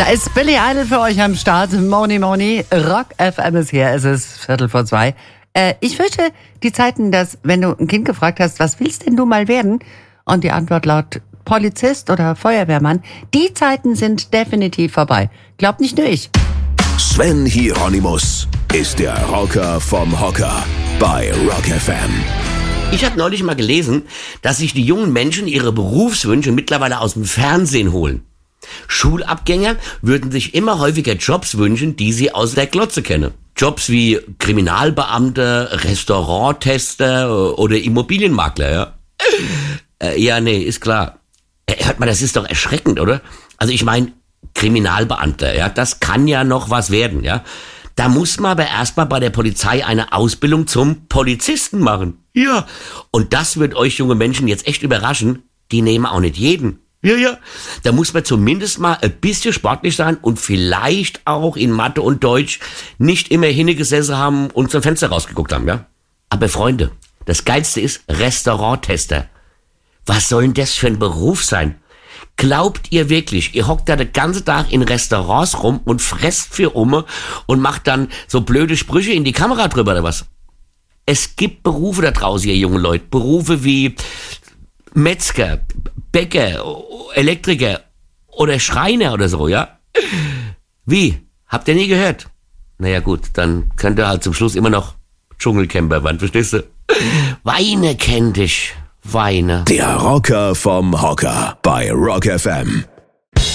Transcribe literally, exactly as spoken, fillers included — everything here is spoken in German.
Da ist Billy Idol für euch am Start. Moni Moni, Rock F M ist hier. Es ist Viertel vor zwei. Äh, ich fürchte, die Zeiten, dass, wenn du ein Kind gefragt hast, was willst denn du mal werden? Und die Antwort laut Polizist oder Feuerwehrmann, die Zeiten sind definitiv vorbei. Glaubt nicht nur ich. Sven Hieronymus ist der Rocker vom Hocker bei Rock F M. Ich habe neulich mal gelesen, dass sich die jungen Menschen ihre Berufswünsche mittlerweile aus dem Fernsehen holen. Schulabgänger würden sich immer häufiger Jobs wünschen, die sie aus der Glotze kennen. Jobs wie Kriminalbeamter, Restauranttester oder Immobilienmakler, ja. Äh, ja, nee, ist klar. Äh, hört mal, das ist doch erschreckend, oder? Also ich meine, Kriminalbeamter, ja, das kann ja noch was werden, ja. Da muss man aber erstmal bei der Polizei eine Ausbildung zum Polizisten machen. Ja. Und das wird euch junge Menschen jetzt echt überraschen. Die nehmen auch nicht jeden. Ja, ja. Da muss man zumindest mal ein bisschen sportlich sein und vielleicht auch in Mathe und Deutsch nicht immer hingesessen haben und zum Fenster rausgeguckt haben, ja. Aber Freunde, das Geilste ist Restauranttester. Was soll denn das für ein Beruf sein? Glaubt ihr wirklich, ihr hockt da den ganzen Tag in Restaurants rum und fresst für Umme und macht dann so blöde Sprüche in die Kamera drüber oder was? Es gibt Berufe da draußen, ihr jungen Leute. Berufe wie Metzger, Bäcker, Elektriker oder Schreiner oder so, ja? Wie? Habt ihr nie gehört? Naja gut, dann könnt ihr halt zum Schluss immer noch Dschungelcamper werden, verstehst du? Weine kennt dich. Weine. Der Rocker vom Hocker bei Rock F M.